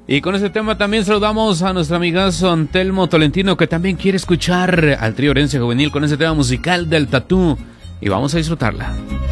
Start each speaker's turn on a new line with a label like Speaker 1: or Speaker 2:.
Speaker 1: Y con este tema también saludamos a nuestro amigazo Antelmo Tolentino, que también quiere escuchar al trío Herencia Juvenil con ese tema musical del Tatú. Y vamos a disfrutarla.